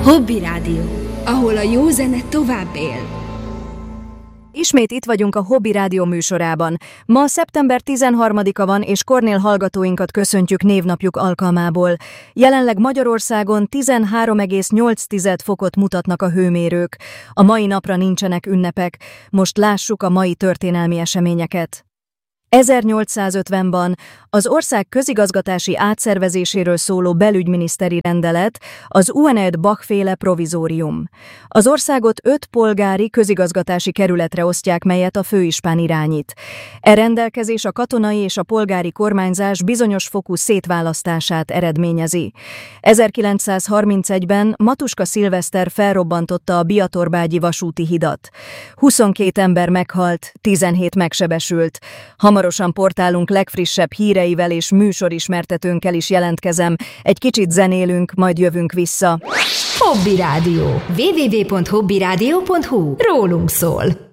Hobby Rádió, ahol a jó zene tovább él. Ismét itt vagyunk a Hobby Rádió műsorában. Ma szeptember 13-a van, és Kornél hallgatóinkat köszöntjük névnapjuk alkalmából. Jelenleg Magyarországon 13,8 fokot mutatnak a hőmérők. A mai napra nincsenek ünnepek. Most lássuk a mai történelmi eseményeket. 1850-ban az ország közigazgatási átszervezéséről szóló belügyminiszteri rendelet, az UNED Bach-féle provizórium. Az országot 5 polgári közigazgatási kerületre osztják, melyet a főispán irányít. E rendelkezés a katonai és a polgári kormányzás bizonyos fokú szétválasztását eredményezi. 1931-ben Matuska Szilveszter felrobbantotta a Biatorbágyi vasúti hidat. 22 ember meghalt, 17 megsebesült. Hamarosan portálunk legfrissebb híreivel és műsorismertetőnkkel is jelentkezem. Egy kicsit zenélünk, majd jövünk vissza. Hobby Rádió. www.hobbyradio.hu. Rólunk szól.